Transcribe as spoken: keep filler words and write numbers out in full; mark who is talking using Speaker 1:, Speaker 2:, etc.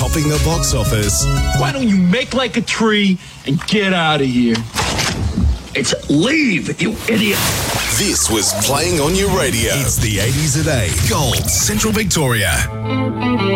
Speaker 1: topping the box office.
Speaker 2: Why don't you make like a tree and get out of here? It's leave, you idiot.
Speaker 1: This was playing on your radio. It's the eighties at eight. Gold, Central Victoria.